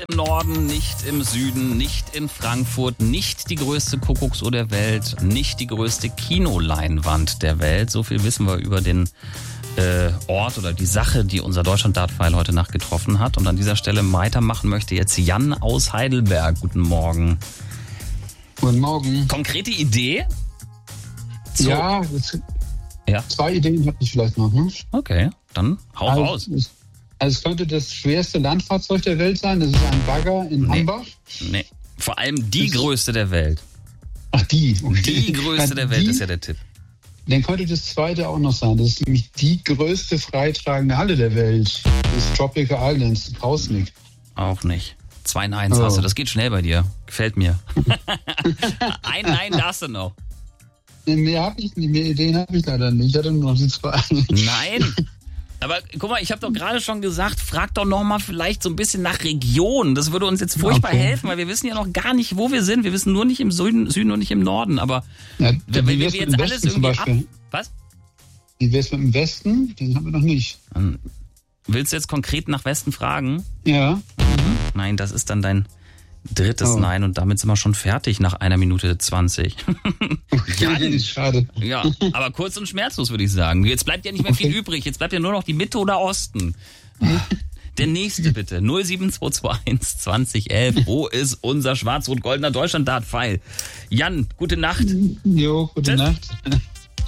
im Norden, nicht im Süden, nicht in Frankfurt, nicht die größte Kuckucksuhr der Welt, nicht die größte Kinoleinwand der Welt. So viel wissen wir über den Ort oder die Sache, die unser Deutschland-Dart-Pfeil heute Nacht getroffen hat. Und an dieser Stelle weitermachen möchte jetzt Jan aus Heidelberg. Guten Morgen. Guten Morgen. Konkrete Idee? Ja, zwei Ideen habe ich vielleicht noch. Ne? Okay, dann hau raus. Es könnte das schwerste Landfahrzeug der Welt sein. Das ist ein Bagger in Hambach. Nee, vor allem die größte der Welt. Ach, die. Okay. Die größte der Welt ist ja der Tipp. Dann könnte das zweite auch noch sein. Das ist nämlich die größte freitragende Halle der Welt. Das ist Tropical Islands, Krausnick. Auch nicht. 2 Neins hast du. Das geht schnell bei dir. Gefällt mir. Ein Nein darfst du noch. Mehr habe ich nicht. Mehr Ideen habe ich leider nicht. Ich hatte nur noch die 2. Nein. Aber guck mal, ich habe doch gerade schon gesagt, frag doch noch mal vielleicht so ein bisschen nach Region. Das würde uns jetzt furchtbar helfen, weil wir wissen ja noch gar nicht, wo wir sind. Wir wissen nur nicht im Süden und nicht im Norden. Aber wenn wir jetzt alles irgendwie Was? Wie wär's mit dem Westen? Den haben wir noch nicht. Willst du jetzt konkret nach Westen fragen? Ja. Nein, das ist dann dein drittes Nein und damit sind wir schon fertig nach 1 Minute 20. Ja, schade. Ja, aber kurz und schmerzlos würde ich sagen. Jetzt bleibt ja nicht mehr viel übrig. Jetzt bleibt ja nur noch die Mitte oder Osten. Der nächste bitte. 07221 2011. Wo ist unser schwarz-rot-goldener Deutschland-Dart-Pfeil? Jan, gute Nacht. Jo, gute Nacht.